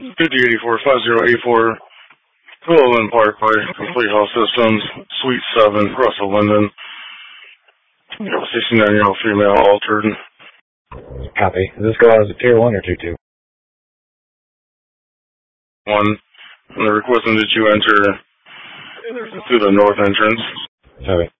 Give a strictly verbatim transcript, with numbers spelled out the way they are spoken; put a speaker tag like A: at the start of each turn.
A: fifty eighty-four, five zero eight four, Twillen Parkway, Complete Health Systems, Suite seven, Russell Linden. You have a sixty-nine-year-old female altered.
B: Copy. Does this go out as a tier one or tier two?
A: One. And they're requesting that you enter through the north entrance.
B: Copy.